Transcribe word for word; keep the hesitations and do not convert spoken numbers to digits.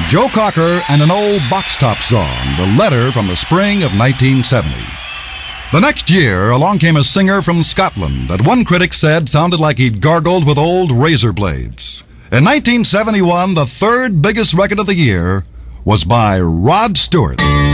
Joe Cocker and an old box top song, The Letter from the Spring of nineteen seventy. The next year, along came a singer from Scotland that one critic said sounded like he'd gargled with old razor blades. In nineteen seventy-one, the third biggest record of the year was by Rod Stewart.